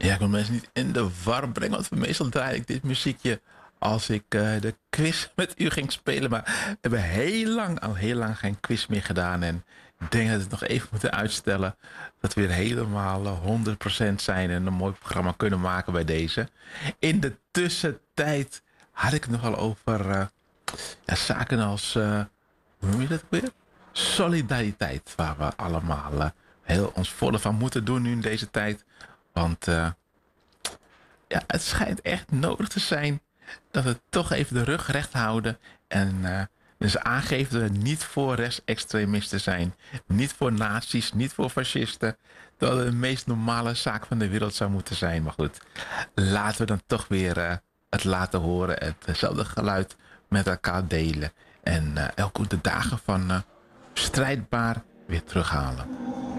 Ja, ik wil mensen niet in de war brengen, want meestal draai ik dit muziekje als ik de quiz met u ging spelen. Maar we hebben al heel lang geen quiz meer gedaan. En ik denk dat we het nog even moeten uitstellen. Dat we weer helemaal 100% zijn en een mooi programma kunnen maken bij deze. In de tussentijd had ik het nogal over ja, zaken als, hoe noem je dat weer? Solidariteit, waar we allemaal heel ons volle van moeten doen nu in deze tijd. Want ja, het schijnt echt nodig te zijn dat we toch even de rug recht houden. En dus aangeven dat we niet voor rechtsextremisten zijn. Niet voor nazi's, niet voor fascisten. Dat het de meest normale zaak van de wereld zou moeten zijn. Maar goed, laten we dan toch weer het laten horen. Hetzelfde geluid met elkaar delen. En elke de dagen van strijdbaar weer terughalen.